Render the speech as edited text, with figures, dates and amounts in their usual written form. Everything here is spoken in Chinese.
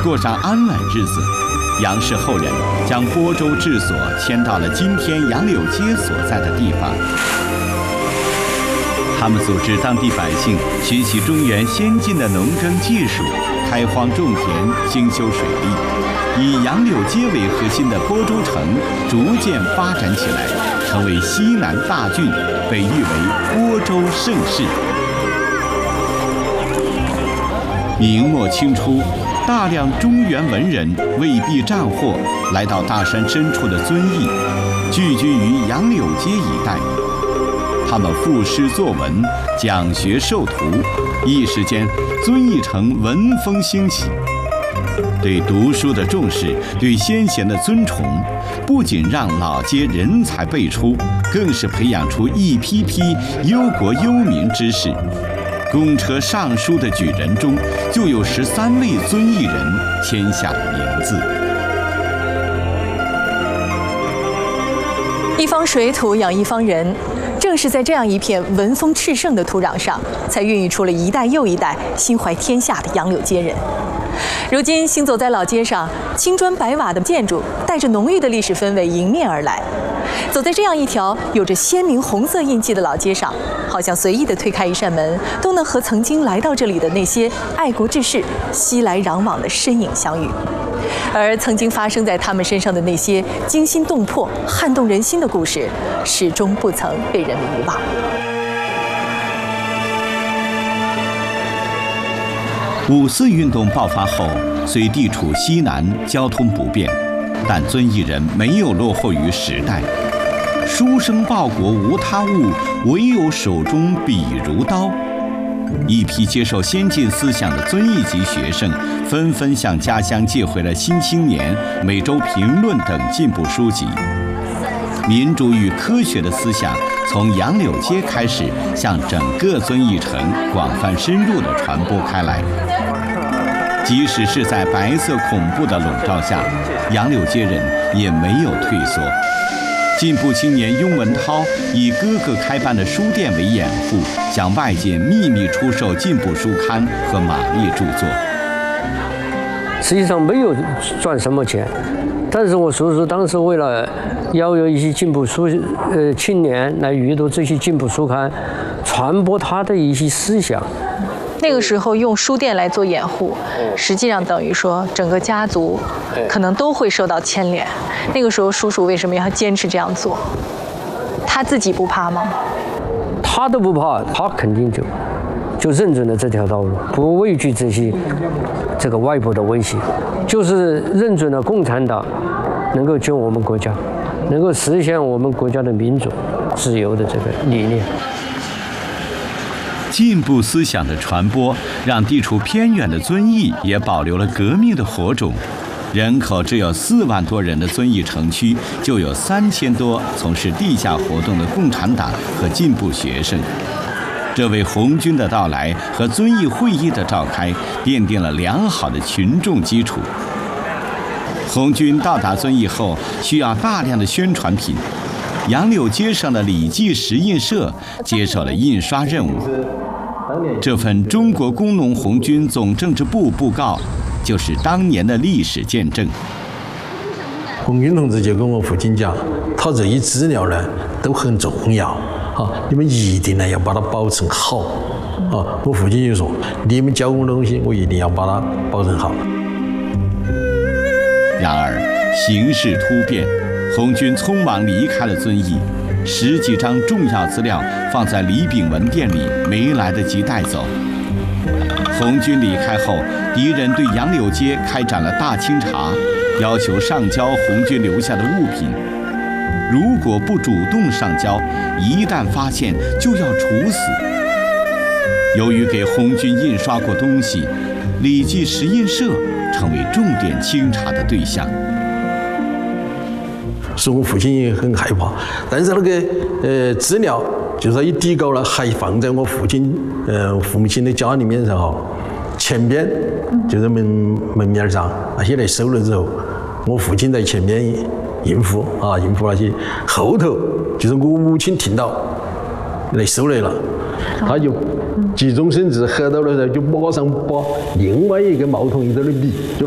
过上安稳日子。杨氏后人将播州治所迁到了今天杨柳街所在的地方。他们组织当地百姓学习中原先进的农耕技术，开荒种田，兴修水利，以杨柳街为核心的播州城逐渐发展起来，成为西南大郡，被誉为播州盛世。明末清初，大量中原文人为避战祸，来到大山深处的遵义，聚居于杨柳街一带。他们赋诗作文，讲学授徒，一时间遵义城文风兴起。对读书的重视，对先贤的尊崇，不仅让老街人才辈出，更是培养出一批批忧国忧民之士。公车上书的举人中，就有13位遵义人签下了名字。 一方水土养一方人，正是在这样一片文风炽盛的土壤上，才孕育出了一代又一代心怀天下的杨柳街人。如今行走在老街上，青砖白瓦的建筑带着浓郁的历史氛围迎面而来。走在这样一条有着鲜明红色印记的老街上，好像随意地推开一扇门，都能和曾经来到这里的那些爱国志士熙来攘往的身影相遇。而曾经发生在他们身上的那些惊心动魄、撼动人心的故事，始终不曾被人们遗忘。 5·4运动爆发后，虽地处西南，交通不便，但遵义人没有落后于时代。书生报国无他物，唯有手中笔如刀。一批接受先进思想的遵义籍学生，纷纷向家乡借回了《新青年》《每周评论》等进步书籍。民主与科学的思想从杨柳街开始，向整个遵义城广泛深入地传播开来。即使是在白色恐怖的笼罩下，杨柳街人也没有退缩。进步青年雍文涛以哥哥开办的书店为掩护，向外界秘密出售进步书刊和马列著作。 实际上没有赚什么钱，但是我叔叔当时为了要有一些进步青年来阅读这些进步书刊，传播他的一些思想。 那个时候用书店来做掩护，实际上等于说整个家族可能都会受到牵连。那个时候叔叔为什么要坚持这样做？他自己不怕吗？ 他都不怕，他肯定就认准了这条道路，不畏惧这个外部的威胁，就是认准了共产党能够救我们国家，能够实现我们国家的民主自由的这个理念。 进步思想的传播，让地处偏远的遵义也保留了革命的火种。人口只有4万多人的遵义城区，就有3000多从事地下活动的共产党和进步学生。这为红军的到来和遵义会议的召开奠定了良好的群众基础。红军到达遵义后，需要大量的宣传品。杨柳街上的李济石印社接手了印刷任务。这份中国工农红军总政治部布告，就是当年的历史见证。 红军同志就跟我父亲讲，他这些资料呢都很重要啊，你们一定呢要把它保存好啊。我父亲就说，你们教我的东西，我一定要把它保存好。 然而形势突变，红军匆忙离开了遵义，10几张重要资料放在李炳文店里，没来得及带走。红军离开后，敌人对杨柳街开展了大清查，要求上交红军留下的物品。如果不主动上交，一旦发现就要处死。由于给红军印刷过东西，李济石印社成为重点清查的对象。 所以我父亲也很害怕，但是那个资料就是一底稿了，还放在我父母亲的家里面，然后前边就是门面上，那些来收了之后，我父亲在前面应付那些，后头就是我母亲听到来收来了，他就急中生智，喝到了时候就马上把另外一个冒充一点的笔。